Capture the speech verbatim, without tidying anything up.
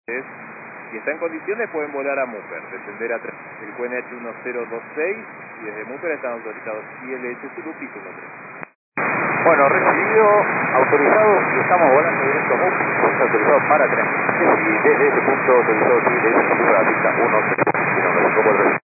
Si está en condiciones pueden volar a Muper, descender a el Q N H uno cero dos seis y desde Muper están autorizados I L S Zulu piso uno tres. Bueno, recibido, autorizado y estamos volando directo a Muper, está autorizado para transmitir y desde ese punto autorizado I L S Zulu para la pista uno cero,